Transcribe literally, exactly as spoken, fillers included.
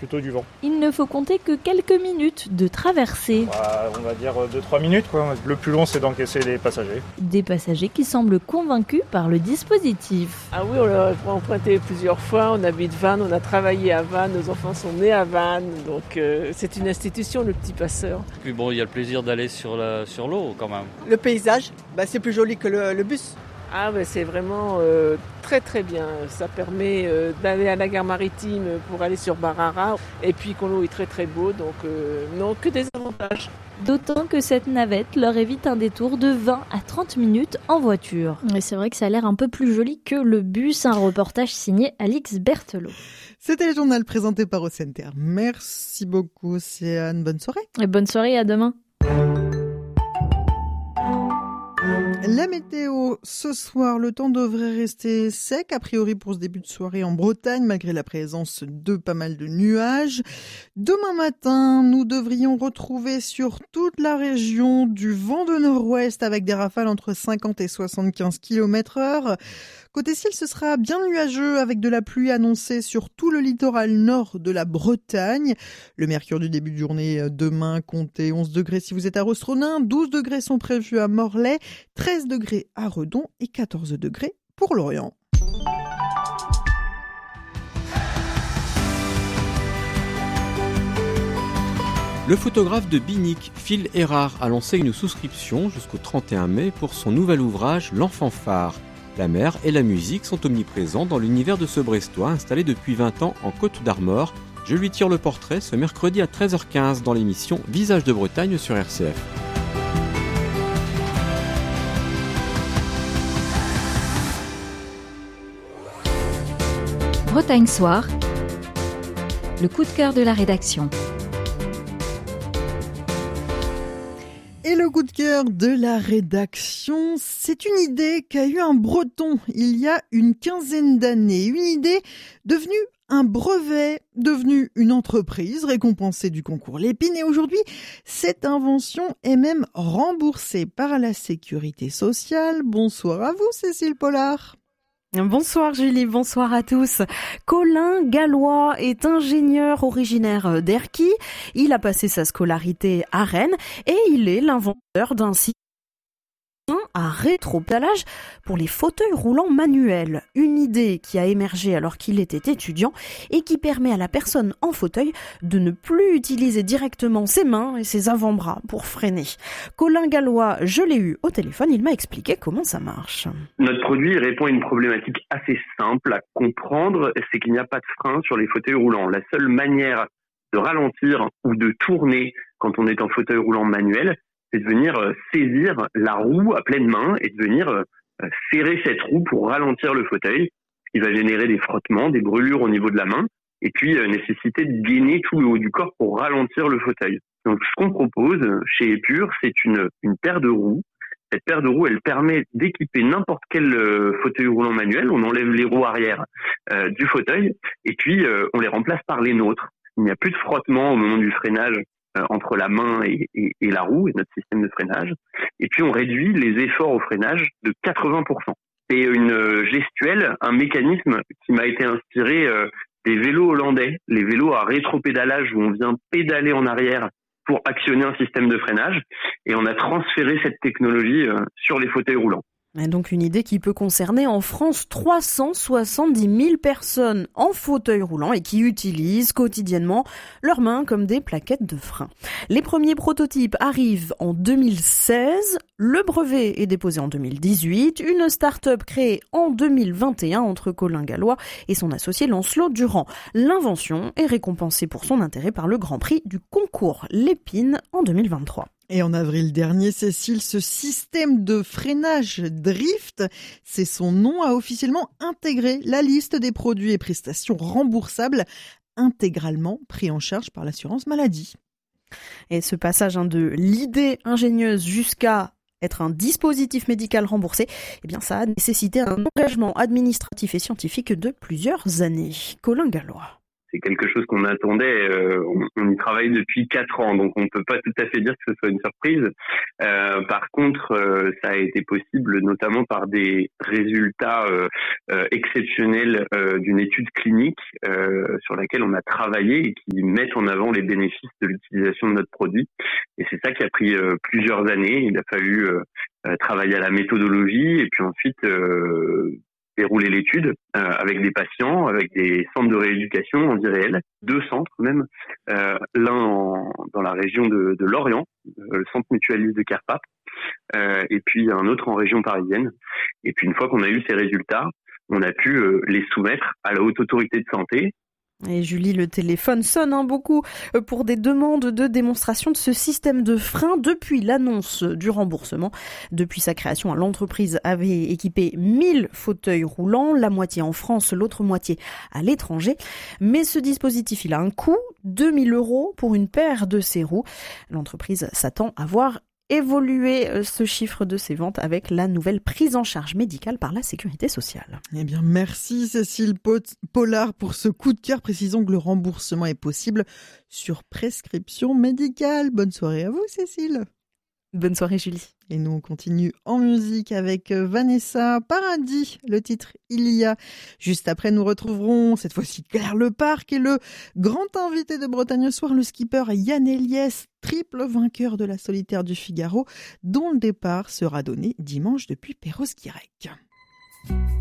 plutôt du vent. Il ne faut compter que quelques minutes de traversée. Bah, on va dire deux trois minutes, quoi. Le plus long, c'est d'encaisser les passagers. Des passagers qui semblent convaincus par le dispositif. Ah oui, on l'a emprunté plusieurs fois, on habite Vannes, on a travaillé à Vannes, nos enfants sont nés à Vannes, donc euh, c'est une institution, le petit passeur. Puis bon, il y a le plaisir d'aller sur, la, sur l'eau quand même. Le paysage, bah, c'est plus joli que le, le bus. Ah ben c'est vraiment euh, très très bien, ça permet euh, d'aller à la gare maritime pour aller sur Barara et puis Conlo est très très beau, donc euh, non, que des avantages. D'autant que cette navette leur évite un détour de vingt à trente minutes en voiture. Et c'est vrai que ça a l'air un peu plus joli que le bus, un reportage signé Alix Berthelot. C'était le journal présenté par Ocenter. Merci beaucoup Céane, bonne soirée. Et bonne soirée, à demain. La météo, ce soir, le temps devrait rester sec, a priori pour ce début de soirée en Bretagne, malgré la présence de pas mal de nuages. Demain matin, nous devrions retrouver sur toute la région du vent de nord-ouest avec des rafales entre cinquante et soixante-quinze kilomètres heure. Côté ciel, ce sera bien nuageux avec de la pluie annoncée sur tout le littoral nord de la Bretagne. Le mercure du début de journée demain, comptez onze degrés si vous êtes à Rostronin, douze degrés sont prévus à Morlaix, treize degrés à Redon et quatorze degrés pour Lorient. Le photographe de Binic, Phil Erard, a lancé une souscription jusqu'au trente et un mai pour son nouvel ouvrage L'Enfant phare. La mer et la musique sont omniprésents dans l'univers de ce Brestois installé depuis vingt ans en Côte d'Armor. Je lui tire le portrait ce mercredi à treize heures quinze dans l'émission Visage de Bretagne sur R C F. Bretagne Soir, le coup de cœur de la rédaction. Et le coup de cœur de la rédaction, c'est une idée qu'a eu un Breton il y a une quinzaine d'années. Une idée devenue un brevet, devenue une entreprise récompensée du concours Lépine. Et aujourd'hui, cette invention est même remboursée par la Sécurité sociale. Bonsoir à vous, Cécile Pollard. Bonsoir Julie, bonsoir à tous. Colin Gallois est ingénieur originaire d'Erquy. Il a passé sa scolarité à Rennes et il est l'inventeur d'un système à rétropédalage pour les fauteuils roulants manuels. Une idée qui a émergé alors qu'il était étudiant et qui permet à la personne en fauteuil de ne plus utiliser directement ses mains et ses avant-bras pour freiner. Colin Gallois, je l'ai eu au téléphone, il m'a expliqué comment ça marche. Notre produit répond à une problématique assez simple à comprendre, c'est qu'il n'y a pas de frein sur les fauteuils roulants. La seule manière de ralentir ou de tourner quand on est en fauteuil roulant manuel, c'est de venir saisir la roue à pleine main et de venir serrer cette roue pour ralentir le fauteuil, ce qui va générer des frottements, des brûlures au niveau de la main, et puis nécessiter de gainer tout le haut du corps pour ralentir le fauteuil. Donc ce qu'on propose chez Epure, c'est une, une paire de roues. Cette paire de roues, elle permet d'équiper n'importe quel fauteuil roulant manuel. On enlève les roues arrière euh, du fauteuil, et puis euh, on les remplace par les nôtres. Il n'y a plus de frottement au moment du freinage entre la main et, et, et la roue et notre système de freinage. Et puis on réduit les efforts au freinage de quatre-vingts pour cent. C'est une gestuelle, un mécanisme qui m'a été inspiré euh, des vélos hollandais, les vélos à rétropédalage où on vient pédaler en arrière pour actionner un système de freinage. Et on a transféré cette technologie euh, sur les fauteuils roulants. Et donc une idée qui peut concerner en France trois cent soixante-dix mille personnes en fauteuil roulant et qui utilisent quotidiennement leurs mains comme des plaquettes de frein. Les premiers prototypes arrivent en deux mille seize, le brevet est déposé en deux mille dix-huit, une start-up créée en deux mille vingt et un entre Colin Gallois et son associé Lancelot Durand. L'invention est récompensée pour son intérêt par le Grand Prix du concours Lépine en deux mille vingt-trois. Et en avril dernier, Cécile, ce système de freinage Drift, c'est son nom, a officiellement intégré la liste des produits et prestations remboursables intégralement pris en charge par l'assurance maladie. Et ce passage hein, de l'idée ingénieuse jusqu'à être un dispositif médical remboursé, eh bien ça a nécessité un engagement administratif et scientifique de plusieurs années. Colin Gallois. c'est quelque chose qu'on attendait. Euh, on, on y travaille depuis quatre ans, donc on peut pas tout à fait dire que ce soit une surprise. Euh, par contre, euh, ça a été possible notamment par des résultats euh, euh, exceptionnels euh, d'une étude clinique euh, sur laquelle on a travaillé et qui mettent en avant les bénéfices de l'utilisation de notre produit. Et c'est ça qui a pris euh, plusieurs années. Il a fallu euh, euh, travailler à la méthodologie et puis ensuite euh, dérouler l'étude euh, avec des patients, avec des centres de rééducation en vie réelle, deux centres même, euh, l'un en, dans la région de, de Lorient, euh, le centre mutualiste de Kerpap, euh, et puis un autre en région parisienne. Et puis une fois qu'on a eu ces résultats, on a pu euh, les soumettre à la Haute Autorité de Santé. Et Julie, le téléphone sonne hein, beaucoup pour des demandes de démonstration de ce système de frein depuis l'annonce du remboursement. Depuis sa création, l'entreprise avait équipé mille fauteuils roulants, la moitié en France, l'autre moitié à l'étranger. Mais ce dispositif, il a un coût, deux mille euros pour une paire de ces roues. L'entreprise s'attend à voir évoluer ce chiffre de ses ventes avec la nouvelle prise en charge médicale par la Sécurité sociale. Eh bien, merci Cécile Pollard pour ce coup de cœur. Précisons que le remboursement est possible sur prescription médicale. Bonne soirée à vous Cécile. Bonne soirée Julie. Et nous on continue en musique avec Vanessa Paradis, le titre Il y a. Juste après nous retrouverons cette fois-ci Claire Leparc et le grand invité de Bretagne ce soir, le skipper Yann Eliès, triple vainqueur de la solitaire du Figaro, dont le départ sera donné dimanche depuis Perros-Guirec.